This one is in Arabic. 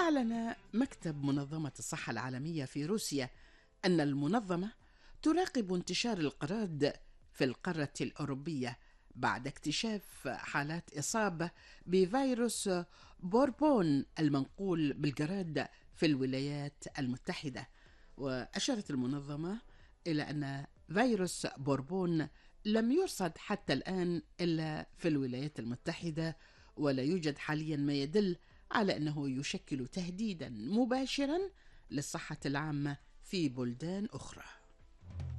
أعلن مكتب منظمة الصحة العالمية في روسيا أن المنظمة تراقب انتشار القراد في القارة الأوروبية بعد اكتشاف حالات إصابة بفيروس بوربون المنقول بالجراد في الولايات المتحدة. وأشارت المنظمة إلى أن فيروس بوربون لم يرصد حتى الآن إلا في الولايات المتحدة، ولا يوجد حاليا ما يدل على أنه يشكل تهديدا مباشرا للصحة العامة في بلدان أخرى.